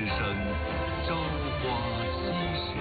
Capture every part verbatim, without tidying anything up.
之声《朝花夕拾》。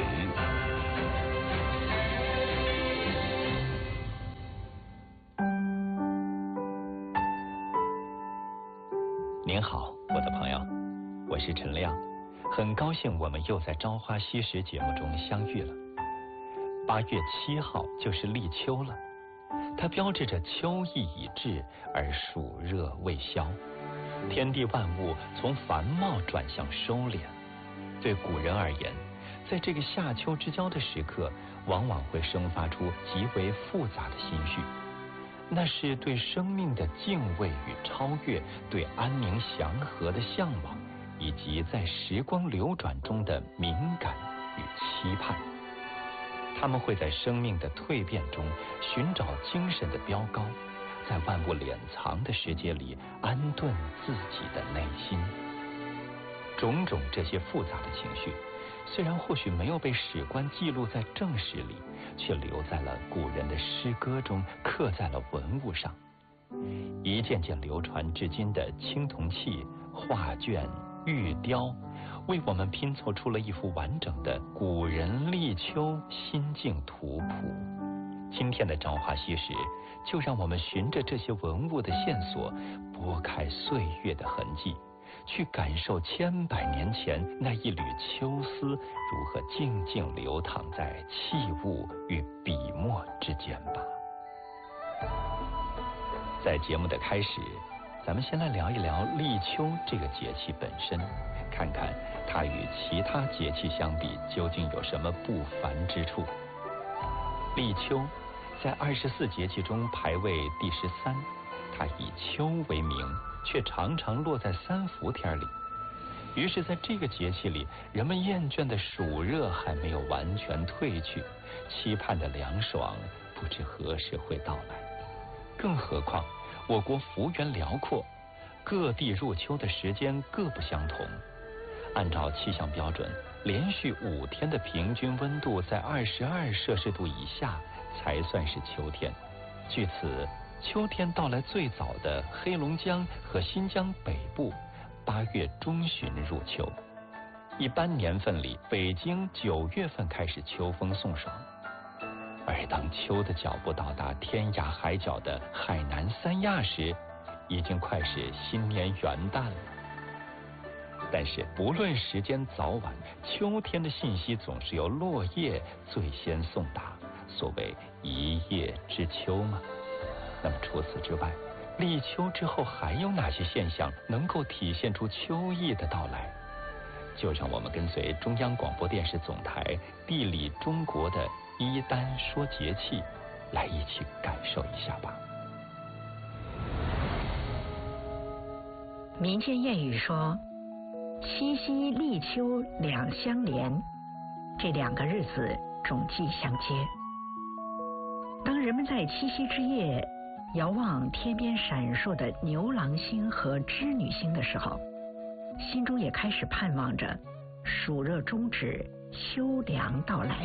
您好，我的朋友，我是陈亮，很高兴我们又在《朝花夕拾》节目中相遇了。八月七号就是立秋了，它标志着秋意已至，而暑热未消。天地万物从繁茂转向收敛。对古人而言，在这个夏秋之交的时刻，往往会生发出极为复杂的心绪。那是对生命的敬畏与超越，对安宁祥和的向往，以及在时光流转中的敏感与期盼。他们会在生命的蜕变中寻找精神的标高，在万物敛藏的世界里安顿自己的内心。种种这些复杂的情绪，虽然或许没有被史官记录在正史里，却留在了古人的诗歌中，刻在了文物上。一件件流传至今的青铜器、画卷、玉雕，为我们拼凑出了一幅完整的古人立秋心境图谱。今天的朝花夕拾，就让我们循着这些文物的线索，拨开岁月的痕迹，去感受千百年前那一缕秋丝如何静静流淌在器物与笔墨之间吧。在节目的开始，咱们先来聊一聊立秋这个节气本身，看看它与其他节气相比究竟有什么不凡之处。立秋在二十四节气中排位第十三，它以秋为名，却常常落在三伏天里。于是在这个节气里，人们厌倦的暑热还没有完全退去，期盼的凉爽不知何时会到来。更何况我国幅员辽阔，各地入秋的时间各不相同。按照气象标准，连续五天的平均温度在二十二摄氏度以下才算是秋天。据此，秋天到来最早的黑龙江和新疆北部，八月中旬入秋。一般年份里，北京九月份开始秋风送爽。而当秋的脚步到达天涯海角的海南三亚时，已经快是新年元旦了。但是不论时间早晚，秋天的信息总是由落叶最先送达，所谓一叶知秋嘛。那么除此之外，立秋之后还有哪些现象能够体现出秋意的到来？就让我们跟随中央广播电视总台地理中国的一丹说节气，来一起感受一下吧。 民间谚语说，七夕立秋两相连，这两个日子种际相接。当人们在七夕之夜遥望天边闪烁的牛郎星和织女星的时候，心中也开始盼望着暑热终止，秋凉到来。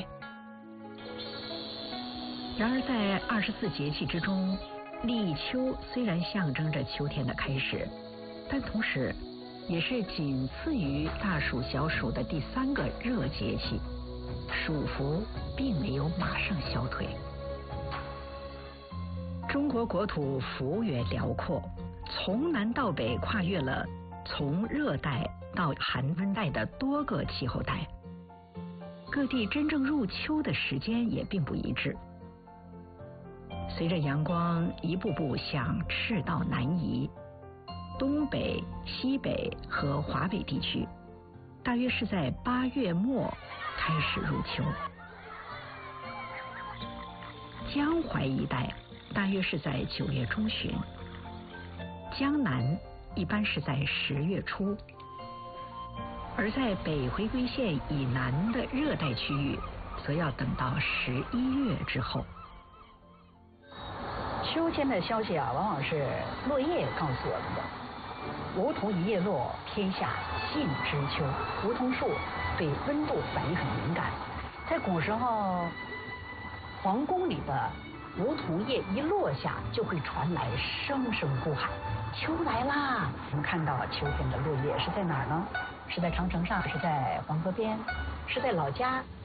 然而在二十四节气之中，立秋虽然象征着秋天的开始，但同时也是仅次于大暑小暑的第三个热节气，暑伏并没有马上消退。中国国土幅员辽阔，从南到北跨越了从热带到寒温带的多个气候带，各地真正入秋的时间也并不一致。随着阳光一步步向赤道南移，东北、西北和华北地区大约是在八月末开始入秋，江淮一带大约是在九月中旬，江南一般是在十月初，而在北回归线以南的热带区域，则要等到十一月之后。 秋天的消息啊，往往是落叶告诉我们的。梧桐一叶落，天下尽知秋。梧桐树对温度反应很敏感，在古时候，皇宫里的梧桐叶一落下，就会传来声声呼喊：“秋来啦！”我们看到秋天的落叶是在哪儿呢？ 是在长城上，是在黄河边，是在老家，